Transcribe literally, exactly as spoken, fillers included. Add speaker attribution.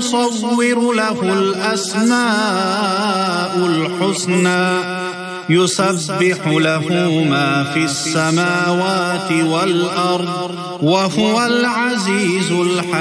Speaker 1: المصور له الأسماء الحسنى يسبح له ما في السماوات والأرض وهو العزيز الحكيم.